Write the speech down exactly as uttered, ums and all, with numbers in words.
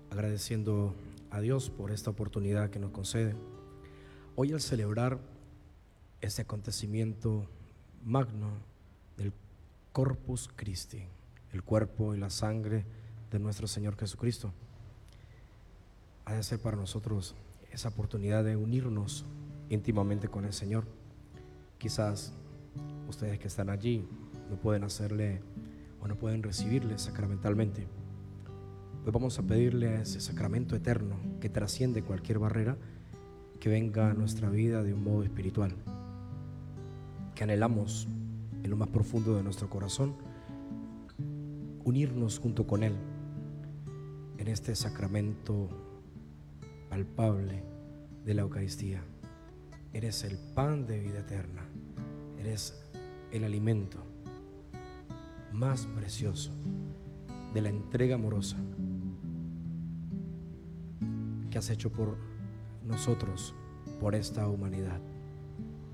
agradeciendo a Dios por esta oportunidad que nos concede. Hoy, al celebrar este acontecimiento magno del Corpus Christi, el cuerpo y la sangre de nuestro Señor Jesucristo, ha de ser para nosotros esa oportunidad de unirnos íntimamente con el Señor. Quizás ustedes que están allí no pueden hacerle o no pueden recibirle sacramentalmente, pues vamos a pedirle a ese sacramento eterno que trasciende cualquier barrera, que venga a nuestra vida de un modo espiritual, que anhelamos en lo más profundo de nuestro corazón unirnos junto con Él en este sacramento palpable de la Eucaristía. Eres el pan de vida eterna, eres el alimento más precioso de la entrega amorosa que has hecho por nosotros, por esta humanidad.